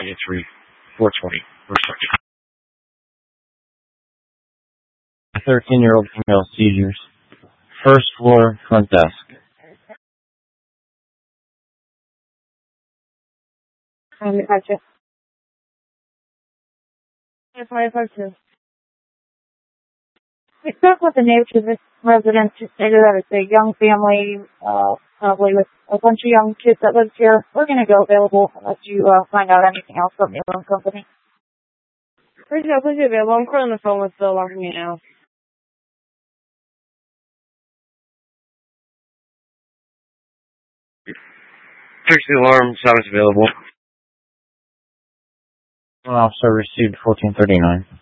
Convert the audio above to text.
Unit 3, 420. Research. 13-year-old female seizures. First floor, front desk. Gotcha. Yes, my question. We spoke with the neighbor to this residence who stated that it's a young family, probably with a bunch of young kids that lives here. We're going to go available unless you find out anything else from the alarm company. Please be available. I'm currently on the phone with the alarm company now. Fix the alarm. Sound is available. One officer received 1439.